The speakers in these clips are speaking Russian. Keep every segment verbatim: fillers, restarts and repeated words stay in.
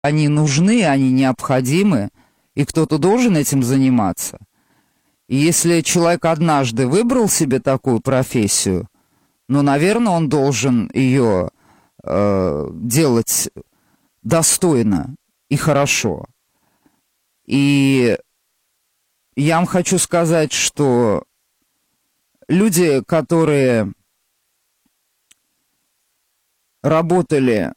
они нужны, они необходимы, и кто-то должен этим заниматься. И если человек однажды выбрал себе такую профессию, ну, наверное, он должен ее э, делать достойно и хорошо. И я вам хочу сказать, что люди, которые работали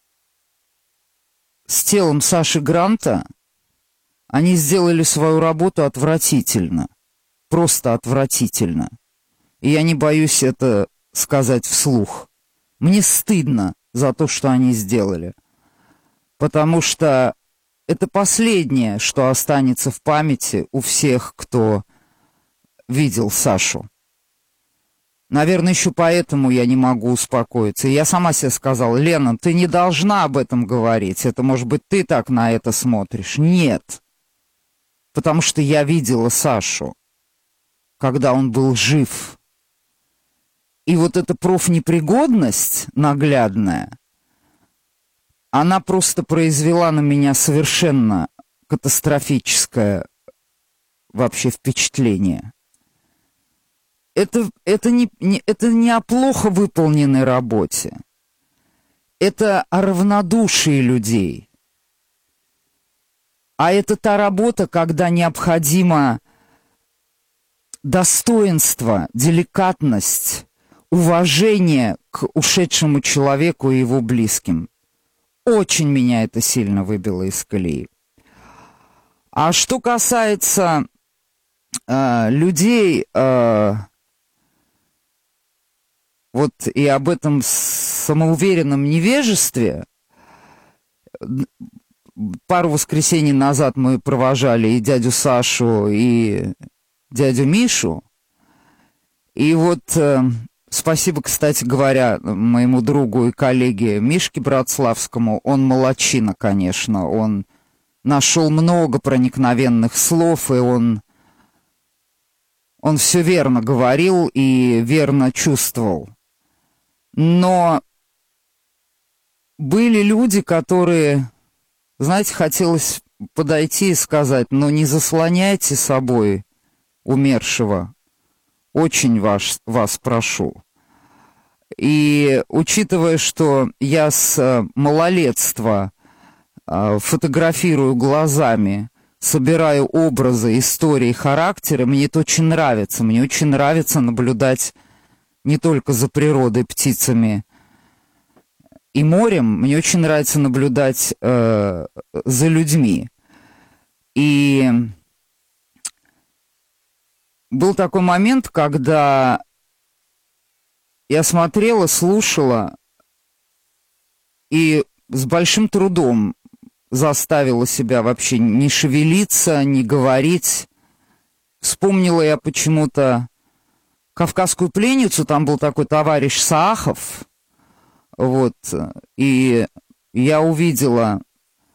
с телом Саши Гранта, они сделали свою работу отвратительно. Просто отвратительно. И я не боюсь это сказать вслух. Мне стыдно за то, что они сделали. Потому что это последнее, что останется в памяти у всех, кто видел Сашу. Наверное, еще поэтому я не могу успокоиться. И я сама себе сказала: Лена, ты не должна об этом говорить. Это, может быть, ты так на это смотришь. Нет. Потому что я видела Сашу, когда он был жив. И вот эта профнепригодность наглядная, она просто произвела на меня совершенно катастрофическое вообще впечатление. Это, это, не, не, это не о плохо выполненной работе. Это о равнодушии людей. А это та работа, когда необходимо достоинство, деликатность, уважение к ушедшему человеку и его близким. Очень меня это сильно выбило из колеи. А что касается э, людей... Э, Вот и об этом самоуверенном невежестве. Пару воскресений назад мы провожали и дядю Сашу, и дядю Мишу. И вот э, спасибо, кстати говоря, моему другу и коллеге Мишке Братславскому. Он молодчина, конечно. Он нашел много проникновенных слов, и он, он все верно говорил и верно чувствовал. Но были люди, которые, знаете, хотелось подойти и сказать: ну не заслоняйте собой умершего, очень вас, вас прошу. И учитывая, что я с малолетства фотографирую глазами, собираю образы, истории, характеры, мне это очень нравится. Мне очень нравится наблюдать не только за природой, птицами и морем, мне очень нравится наблюдать э, за людьми. И был такой момент, когда я смотрела, слушала и с большим трудом заставила себя вообще не шевелиться, не говорить. Вспомнила я почему-то «Кавказскую пленницу», там был такой товарищ Саахов, вот, и я увидела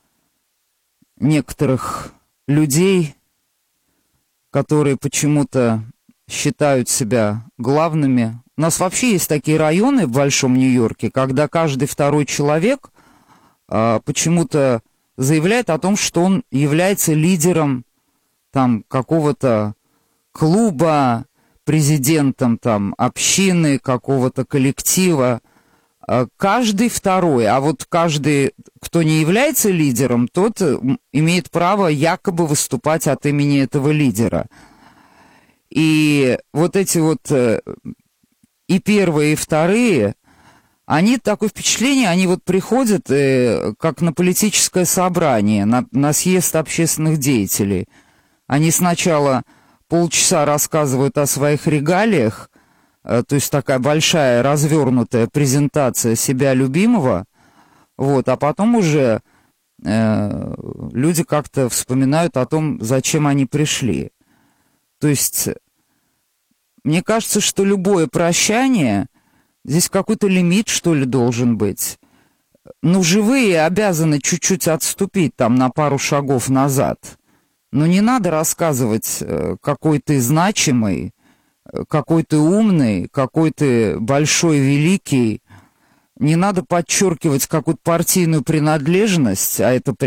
некоторых людей, которые почему-то считают себя главными. У нас вообще есть такие районы в Большом Нью-Йорке, когда каждый второй человек а, почему-то заявляет о том, что он является лидером там какого-то клуба, президентом там общины, какого-то коллектива. Каждый второй, а вот каждый, кто не является лидером, тот имеет право якобы выступать от имени этого лидера. И вот эти вот и первые, и вторые, они, такое впечатление, они вот приходят как на политическое собрание, на, на съезд общественных деятелей. Они сначала полчаса рассказывают о своих регалиях, то есть такая большая развернутая презентация себя любимого, вот, а потом уже э, люди как-то вспоминают о том, зачем они пришли. То есть мне кажется, что любое прощание, здесь какой-то лимит, что ли, должен быть. Ну, живые обязаны чуть-чуть отступить там на пару шагов назад. Но не надо рассказывать, какой ты значимый, какой ты умный, какой ты большой, великий. Не надо подчеркивать какую-то партийную принадлежность, а это